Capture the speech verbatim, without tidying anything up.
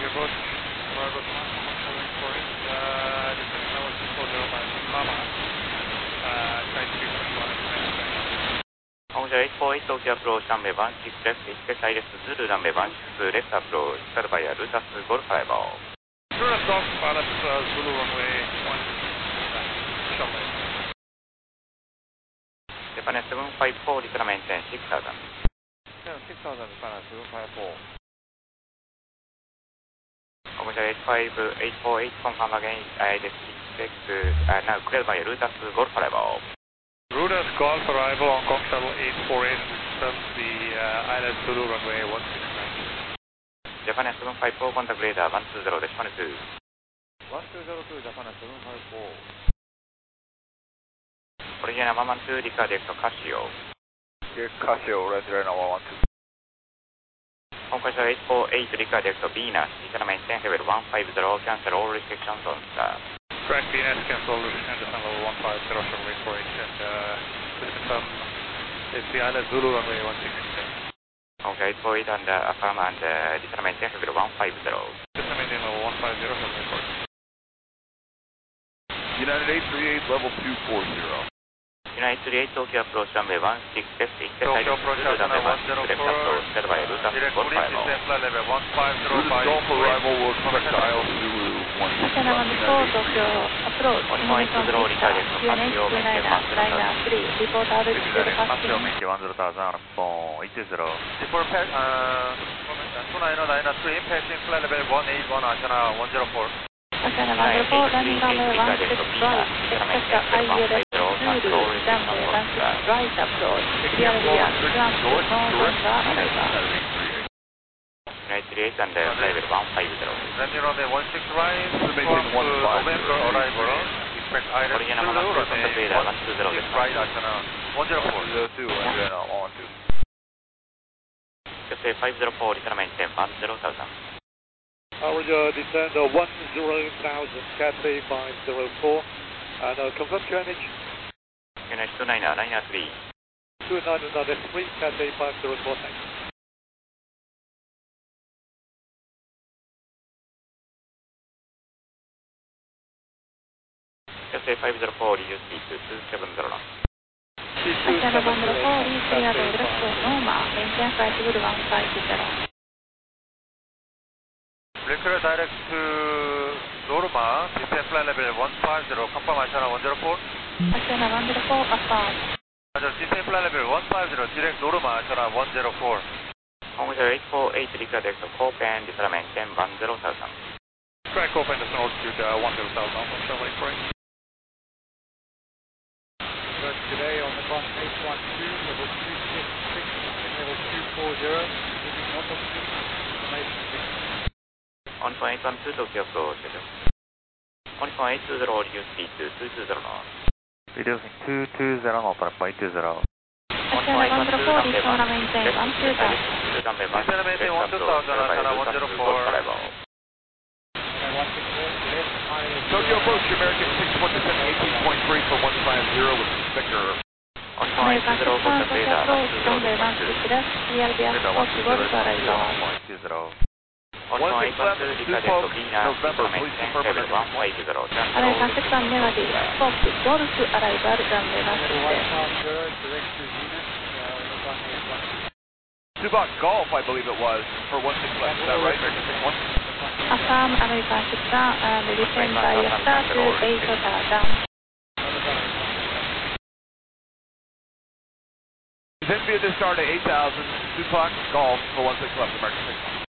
report. Cargo to one commercial wing for it. Uh, descending level two four zero by Mama. Uh, kite three twenty-one at twenty twenty. Honda eight four eight Tokyo approach runway one six left, expect I left Zulu runway one six left approach, started by Rutas Golf five. Rutas Golf pilot uh, Zulu runway one six left, runway. Japan seven five four, return maintain six thousand. six thousand, Japan seven five four. Honda eight five eight four eight, confirm again, I left expect, uh, now cleared by Rutas Golf five. Rutas Golf arrival on Kong Shuttle eight four eight, from the uh, Island Zulu runway one six left. Japan seven five four, contact radar one two zero, respond to. one two zero two, Japan seven five four. Original one one two, Ricardo Casio. Casio, Resident one one two. Honda eight four eight, Ricardo Venus, return maintain level one five zero, cancel all restrictions on star. Correct, Venus, cancel restriction, descend level one five zero, short wait for it, and uh, please confirm it's the Island Zulu runway one six left. Honda eight four eight and uh, affirm and uh, return maintain level one five zero. Descend maintain level one five zero, short wait for it. United eight three eight, level two four zero. United three eight Tokyo approach runway one six left, expect I Tokyo left approach Zulu runway one one zero six left four, approach, started by Rutas direct Golf police five. descent flight level one five zero Rutas by Golf arrival will expect dial Zulu one six Channel left. number four, Tokyo approach, information vector, Q N H two niner, liner three, report altitude passing. one zero thousand, phone eight zero. Report pass, uh, two niner niner three, passing flight level one eight one, antenna one zero four. Channel number four, landing runway one six right, expect I L S Zulu, runway one six right approach, clear via ground to November arrival. United three eight and uh, flight level one five zero. Landing runway one six right, Maintain from one five November zero. arrival. Expect Island Original Zulu, one two, contact runway radar one one two zero, six respond right, to. antenna one zero four. zero two, antenna one one two. F A five zero four, return maintain one zero thousand. Our uh, descend uh, one zero thousand, Cathay five zero four, and uh, confirm Q N H. United two niner, niner three. two nine nine three, Cathay five zero four, thanks. F A five zero four, reduce speed to two seven zero knots. Channel number four, is clear to direct to Noma, maintain flight level one five zero. Recurrent direct to Norma, descent flight level one five zero, confirm antenna one zero four. Channel number four, affirm. Descent flight level one five zero, direct Norma, antenna one zero four. Honda eight four eight, Ricardo Copen, return maintain one zero thousand. Correct, open the altitude uh, one zero thousand, almost wait for it. Today on the bus eight one two, level two six six, level two four zero, moving north of six, information one point eight one two Tokyo approach. one point eight two zero, reduce speed to two two zero knots. Reducing two two zero, open up by two zero. Channel number four, return maintain one two thousand. Descend maintain one two thousand, antenna one zero four. Tokyo approach, American six one, descend eighteen point three for one five zero with Victor. American six one, Tokyo approach, runway one six left, clear via Scott Golf arrival. one point eight one two, Ricardo Venus, return maintain level one five zero. American six one negative, Scott Golf arrival, runway one six left. direct to Venus, uh, runway one six. Subak Golf, I believe it was, for one six left. Is that right, American six one? Affirm American six one and descend by after to eight thousand. Descend via this star to eight thousand, Subak Golf for one six left, American six one.